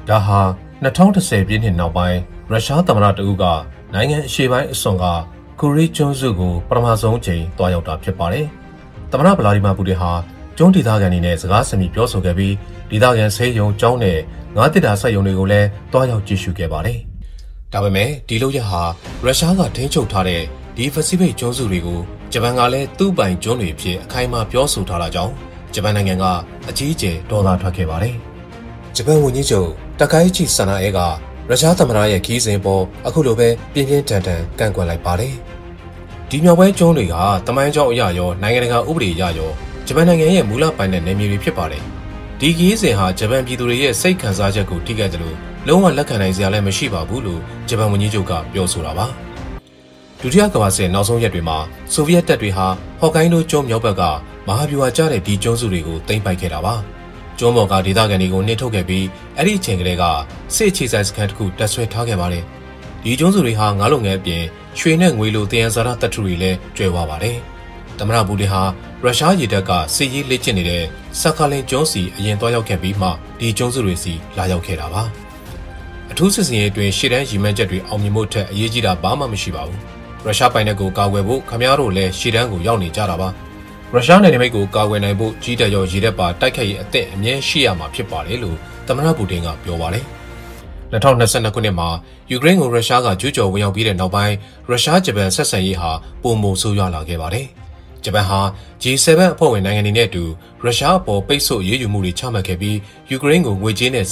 ဒါဟာ2010ပြည့်နှစ်နောက်ပိုင်းရုရှားသမ္မတတဦးကနိုင်ငံအရှေ့ပိုင်းအစွန်ကကူရီကျွန်းစုကိုပထမဆုံးအကြိမ်တွားရောက်တာဖြစ်ပါတယ်။သမ္မတဗလာဒီမာပူတင်ဟာကျွန်းဒေသခံတွေနဲ့စကားဆံပြီးပြောဆိုခဲ့ပြီးဒေသခံဆေးရုံကျောင်းနဲ့ငါးတစ်တာစက်ရုံတွေကိုလည်းတွားရောက်ကြည့်ရှုခဲ့ပါတယ်။ဒါပေမဲ့ဒီလုပ်ရက်ဟာရုရှားကထိန်းချုပ်ထားတဲ့ဒီပစိဖိတ်ကျွန်းစုတွေကိုဂျပန်ကလည်းသူ့ပိုင်ကျွန်းတွေဖြစ်အခိုင်အမာပြောဆိုထားတာကြောင့်ဂျပန်နိုင်ငံကအကြီးအကျယ်ဒေါသထွက်ခဲ့ပါတယ်။ဂျပန်ဝန်ကြီးချုပ်တကိုင်ချီဆန္ဒအဲကရုရှားသမ္မတရဲ့ခီးစဉ်ပေါ်အခုလိုပဲပြင်းပြင်းထန်ထန်ကန့်ကွက်လိုက်ပါတယ်။ဒီမြောက်ပိုင်းကျွန်းတွေကတမိုင်းကြောင်းအရာရောနိုင်ငံတကာဥပဒေအရရောဂျပန်နိုင်ငံရဲ့မူလပိုင်တဲ့နယ်မြေတွေဖြစ်ပါတယ်။ဒီခီးစဉ်ဟာဂျပန်ပြည်သူတွေရဲ့စိတ်ခံစားချက်ကိုထိခိုက်တယ်လို့လုံးဝလက်ခံနိုင်စရာလည်းမရှိပါဘူးလို့ဂျပန်ဝန်ကြီးချုပ်ကပြောဆိုတာပါ။ဒုတိယကမ္ဘာစစ်နောက်ဆုံးရက်တွေမှာဆိုဗီယက်တပ်တွေဟာဟော့ကိုင်းဒိုကျွန်းမြောက်ဘက်ကမဟာဗျူဟာကျတဲ့ဒီကျွန်းစုတွေကိုသိမ်းပိုက်ခဲ့တာပါ။ကျွန်းပေါ်ကဒေသခံတွေကိုနှင်ထုတ်ခဲ့ပြီးအဲ့ဒီအချိန်ကလေးကစစ်အခြေစိုက်စခန်းတစ်ခုတပ်ဆွဲထားခဲ့ပါတယ်။ဒီကျွန်းစုတွေဟာငါးလုံငယ်အပြင်ရွှေနဲ့ငွေလိုတယံဇာတသတ္တုတွေလည်းကျွဲဝပါတယ်။သမ္မတပူတင်ဟာရုရှားရေတပ်ကစစ်ရေးလေ့ကျင့်နေတဲ့ဆာကာလင်ကျွန်းစီအရင်တွားရောက်ခဲ့ပြီးမှဒီကျွန်းစုတွေစီလာရောက်ခဲ့တာပါ။အထူးစစ်စင်ရေးအတွင်းရှေ့တန်းရည်မှန်းချက်တွေအောင်မြင်ဖို့ထက်အရေးကြီးတာဘာမှမရှိပါဘူး။ရုရှားပိုင်နက်ကိုကာကွယ်ဖို့ခမည်းတော်လည်းရှေ့တန်းကိုရောက်နေကြတာပါ။ရုရှားနယ်နိမိတ်ကိုကာကွယ်နိုင်ဖို့ကြီးတပ်ရောရေတပ်ပါတိုက်ခိုက်ရေးအသင့်အမြဲရှိရမှာဖြစ်ပါတယ်လို့သမ္မတပူတင်ကပြောပါတယ်။2022ခုနှစ်မှာယူကရိန်းကိုရုရှားကကျူးကျော်ဝင်ရောက်ပြီးတဲ့နောက်ပိုင်းရုရှားဂျပန်ဆက်ဆံရေးဟာပိုမိုဆိုးရွားလာခဲ့ပါတယ်။ဂျပန်ဟာ G7 အဖွဲ့ဝင်နိုင်ငံတွေနဲ့အတူရုရှားအပေါ်ပိတ်ဆို့အရေးယူမှုတွေချမှတ်ခဲ့ပြီးယူကရိန်းကိုငွေကြေးနဲ့